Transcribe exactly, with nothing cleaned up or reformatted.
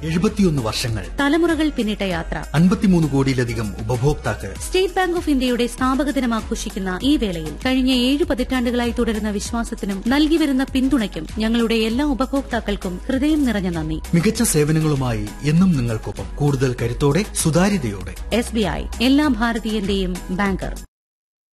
എഴുപത്തിയൊന്ന് വർഷങ്ങൾ, തലമുറകൾ പിന്നിട്ട യാത്ര, അൻപത്തിമൂന്ന് കോടിയിലധികം ഉപഭോക്താക്കൾ. സ്റ്റേറ്റ് ബാങ്ക് ഓഫ് ഇന്ത്യയുടെ സ്ഥാപക ദിനം ആഘോഷിക്കുന്ന ഈ വേളയിൽ കഴിഞ്ഞ ഏഴ് പതിറ്റാണ്ടുകളായി തുടരുന്ന വിശ്വാസത്തിനും നൽകിവരുന്ന പിന്തുണയ്ക്കും ഞങ്ങളുടെ എല്ലാ ഉപഭോക്താക്കൾക്കും ഹൃദയം നിറഞ്ഞ നന്ദി. മികച്ച സേവനങ്ങളുമായി എന്നും നിങ്ങൾക്കൊപ്പം, കൂടുതൽ കരുത്തോടെ, സുതാര്യതയോടെ. എസ് ബി ഐ എല്ലാ ഭാരതീയന്റെയും ബാങ്കർ.